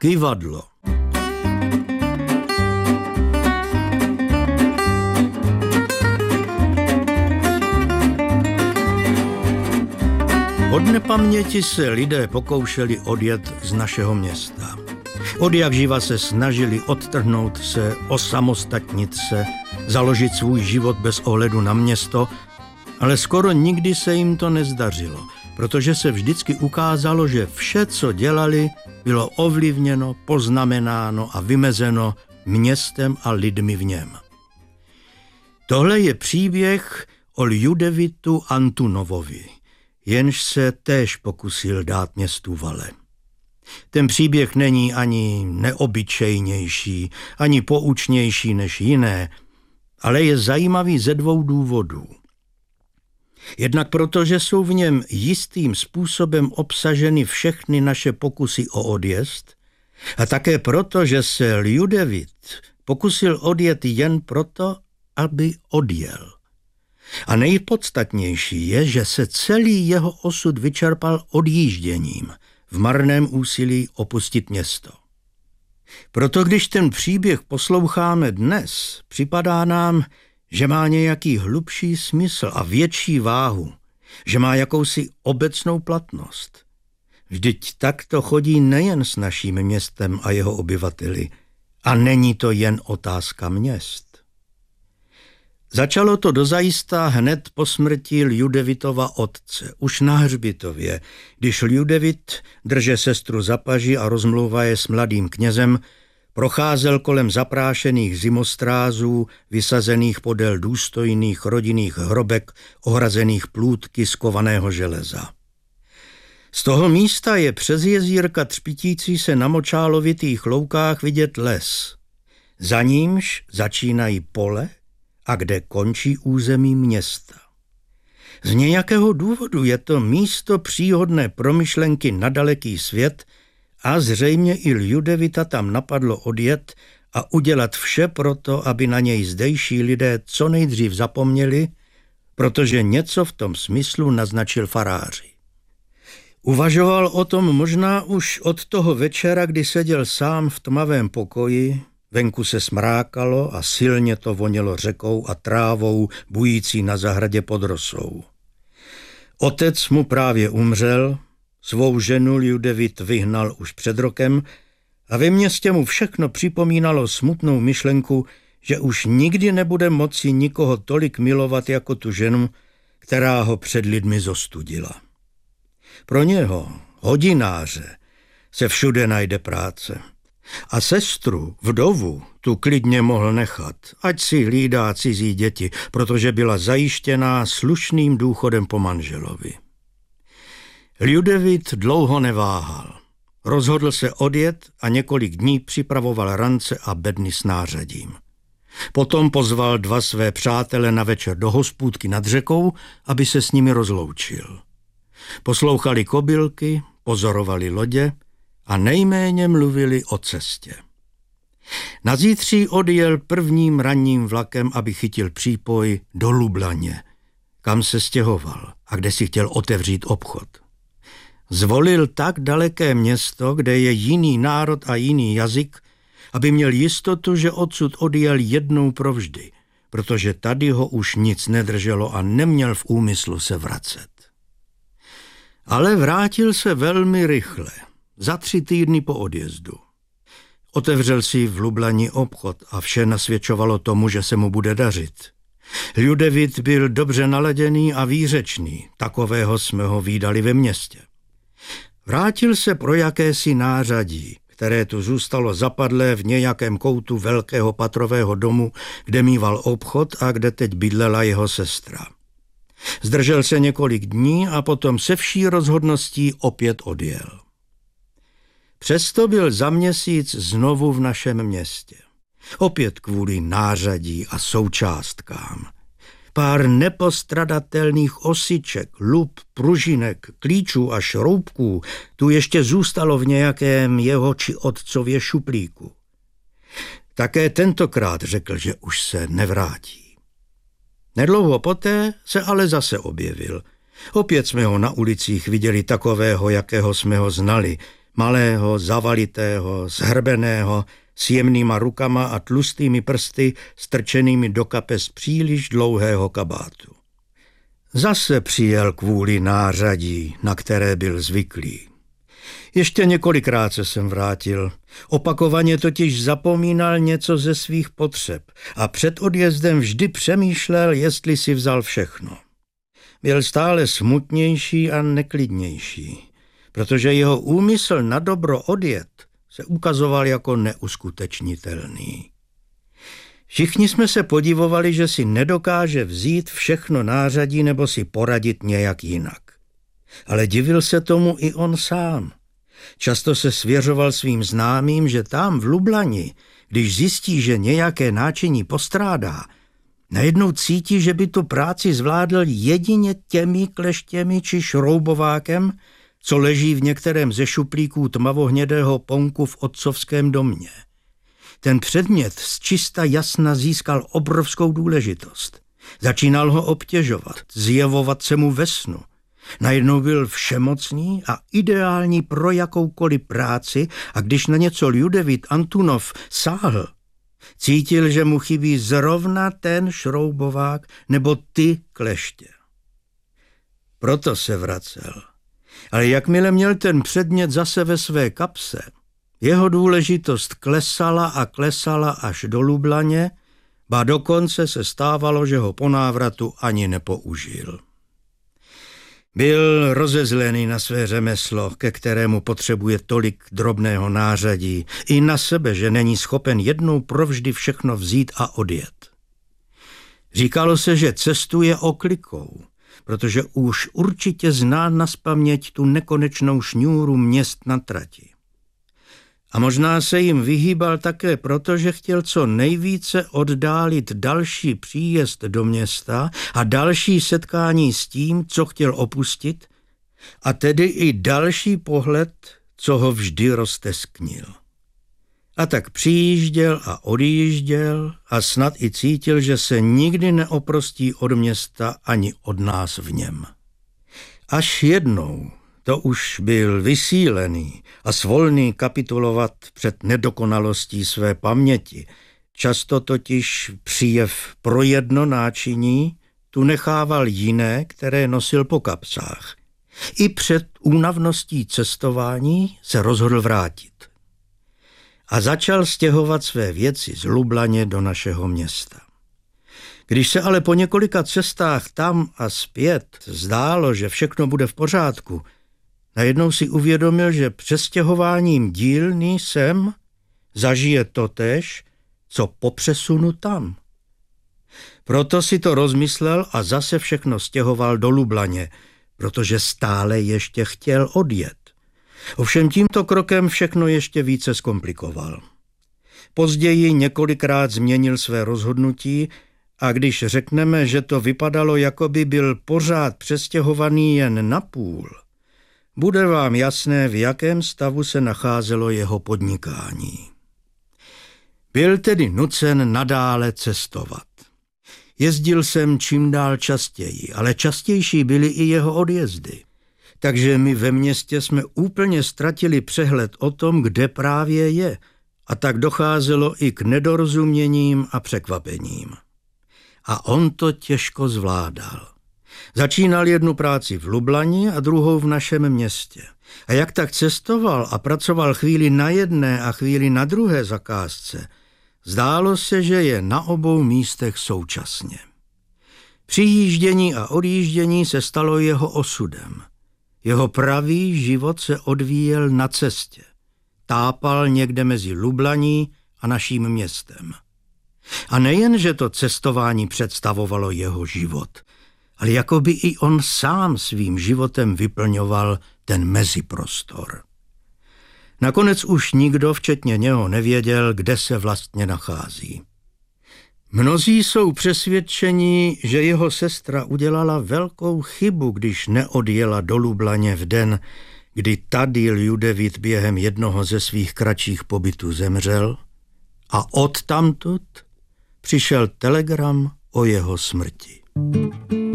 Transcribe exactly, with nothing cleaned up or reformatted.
Kyvadlo. Od nepaměti se lidé pokoušeli odjet z našeho města. Od jak živa se snažili odtrhnout se, osamostatnit se, založit svůj život bez ohledu na město, ale skoro nikdy se jim to nezdařilo, protože se vždycky ukázalo, že vše, co dělali, bylo ovlivněno, poznamenáno a vymezeno městem a lidmi v něm. Tohle je příběh o Ljudevitu Antunovovi, jenž se též pokusil dát městu vale. Ten příběh není ani neobyčejnější, ani poučnější než jiné, ale je zajímavý ze dvou důvodů. Jednak proto, že jsou v něm jistým způsobem obsaženy všechny naše pokusy o odjezd, a také proto, že se Ljudevit pokusil odjet jen proto, aby odjel. A nejpodstatnější je, že se celý jeho osud vyčerpal odjížděním, v marném úsilí opustit město. Proto když ten příběh posloucháme dnes, připadá nám, že má nějaký hlubší smysl a větší váhu, že má jakousi obecnou platnost. Vždyť tak to chodí nejen s naším městem a jeho obyvateli, a není to jen otázka měst. Začalo to dozajista hned po smrti Ljudevitova otce, už na hřbitově, když Ljudevit drže sestru za paži a rozmlouvá je s mladým knězem, procházel kolem zaprášených zimostrázů, vysazených podél důstojných rodinných hrobek, ohrazených plůtky z kovaného železa. Z toho místa je přes jezírka třpitící se na močálovitých loukách vidět les. Za nímž začínají pole, a kde končí území města. Z nějakého důvodu je to místo příhodné pro myšlenky na daleký svět a zřejmě i Ljudevita tam napadlo odjet a udělat vše proto, aby na něj zdejší lidé co nejdřív zapomněli, protože něco v tom smyslu naznačil faráři. Uvažoval o tom možná už od toho večera, kdy seděl sám v tmavém pokoji. Venku se smrákalo a silně to vonělo řekou a trávou bující na zahradě pod rosou. Otec mu právě umřel, svou ženu Ljudevit vyhnal už před rokem a ve městě mu všechno připomínalo smutnou myšlenku, že už nikdy nebude moci nikoho tolik milovat jako tu ženu, která ho před lidmi zostudila. Pro něho, hodináře, se všude najde práce. A sestru, vdovu, tu klidně mohl nechat, ať si hlídá cizí děti, protože byla zajištěná slušným důchodem po manželovi. Ljudevit dlouho neváhal. Rozhodl se odjet a několik dní připravoval rance a bedny s nářadím. Potom pozval dva své přátele na večer do hospůdky nad řekou, aby se s nimi rozloučil. Poslouchali kobylky, pozorovali lodě a nejméně mluvili o cestě. Nazítří odjel prvním ranním vlakem, aby chytil přípoj do Lublaně, kam se stěhoval a kde si chtěl otevřít obchod. Zvolil tak daleké město, kde je jiný národ a jiný jazyk, aby měl jistotu, že odsud odjel jednou provždy, protože tady ho už nic nedrželo a neměl v úmyslu se vracet. Ale vrátil se velmi rychle, za tři týdny po odjezdu. Otevřel si v Lublani obchod a vše nasvědčovalo tomu, že se mu bude dařit. Ljudevit byl dobře naladěný a výřečný, takového jsme ho vídali ve městě. Vrátil se pro jakési nářadí, které tu zůstalo zapadlé v nějakém koutu velkého patrového domu, kde mýval obchod a kde teď bydlela jeho sestra. Zdržel se několik dní a potom se vší rozhodností opět odjel. Přesto byl za měsíc znovu v našem městě. Opět kvůli nářadí a součástkám. Pár nepostradatelných osiček, lup, pružinek, klíčů a šroubků tu ještě zůstalo v nějakém jeho či otcově šuplíku. Také tentokrát řekl, že už se nevrátí. Nedlouho poté se ale zase objevil. Opět jsme ho na ulicích viděli takového, jakého jsme ho znali. malého, zavalitého, zhrbeného, s jemnýma rukama a tlustými prsty strčenými do kapes příliš dlouhého kabátu. Zase přijel kvůli nářadí, na které byl zvyklý. Ještě několikrát se sem vrátil. Opakovaně totiž zapomínal něco ze svých potřeb a před odjezdem vždy přemýšlel, jestli si vzal všechno. Byl stále smutnější a neklidnější, protože jeho úmysl na dobro odjet se ukazoval jako neuskutečnitelný. Všichni jsme se podivovali, že si nedokáže vzít všechno nářadí nebo si poradit nějak jinak. Ale divil se tomu i on sám. Často se svěřoval svým známým, že tam v Lublani, když zjistí, že nějaké náčiní postrádá, najednou cítí, že by tu práci zvládl jedině těmi kleštěmi či šroubovákem, co leží v některém ze šuplíků tmavohnědého ponku v otcovském domě. Ten předmět z čista jasna získal obrovskou důležitost. Začínal ho obtěžovat, zjevovat se mu ve snu. Najednou byl všemocný a ideální pro jakoukoliv práci a když na něco Ljudevít Antunov sáhl, cítil, že mu chybí zrovna ten šroubovák nebo ty kleště. Proto se vracel. Ale jakmile měl ten předmět zase ve své kapse, jeho důležitost klesala a klesala až do Lublaně, ba dokonce se stávalo, že ho po návratu ani nepoužil. Byl rozezlený na své řemeslo, ke kterému potřebuje tolik drobného nářadí, i na sebe, že není schopen jednou provždy všechno vzít a odjet. Říkalo se, že cestuje oklikou, protože už určitě zná nazpaměť tu nekonečnou šňůru měst na trati. A možná se jim vyhýbal také proto, že chtěl co nejvíce oddálit další příjezd do města a další setkání s tím, co chtěl opustit, a tedy i další pohled, co ho vždy roztesknil. A tak přijížděl a odjížděl a snad i cítil, že se nikdy neoprostí od města ani od nás v něm. Až jednou, to už byl vysílený a svolný kapitulovat před nedokonalostí své paměti, často totiž příjev pro jedno náčiní tu nechával jiné, které nosil po kapsách. I před únavností cestování se rozhodl vrátit. A začal stěhovat své věci z Lublaně do našeho města. Když se ale po několika cestách tam a zpět zdálo, že všechno bude v pořádku, najednou si uvědomil, že přestěhováním dílny sem zažije totéž, co po přesunu tam. Proto si to rozmyslel a zase všechno stěhoval do Lublaně, protože stále ještě chtěl odjet. Ovšem tímto krokem všechno ještě více zkomplikoval. Později několikrát změnil své rozhodnutí a když řekneme, že to vypadalo, jako by byl pořád přestěhovaný jen na půl, bude vám jasné, v jakém stavu se nacházelo jeho podnikání. Byl tedy nucen nadále cestovat. Jezdil jsem čím dál častěji, ale častější byly i jeho odjezdy. Takže my ve městě jsme úplně ztratili přehled o tom, kde právě je, a tak docházelo i k nedorozuměním a překvapením. A on to těžko zvládal. Začínal jednu práci v Lublani a druhou v našem městě. A jak tak cestoval a pracoval chvíli na jedné a chvíli na druhé zakázce, zdálo se, že je na obou místech současně. Přijíždění a odjíždění se stalo jeho osudem. Jeho pravý život se odvíjel na cestě. Tápal někde mezi Lublaní a naším městem. A nejen, že to cestování představovalo jeho život, ale jako by i on sám svým životem vyplňoval ten meziprostor. Nakonec už nikdo, včetně něho, nevěděl, kde se vlastně nachází. Mnozí jsou přesvědčeni, že jeho sestra udělala velkou chybu, když neodjela do Lublaně v den, kdy tady Ljudevít během jednoho ze svých kratších pobytů zemřel a odtamtud přišel telegram o jeho smrti.